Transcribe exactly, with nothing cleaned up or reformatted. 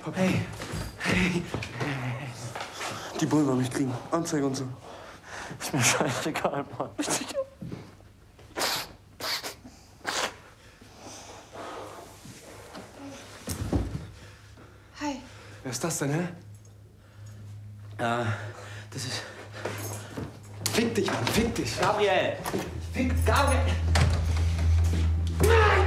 Hey, hey. Die Bullen wollen mich kriegen. Anzeige und so. Ist mir scheißegal, Mann. Hi. Wer ist das denn, hä? Ja, das ist... Fick dich, Mann, fick dich. Gabriel! Fick, Gabriel! Nein!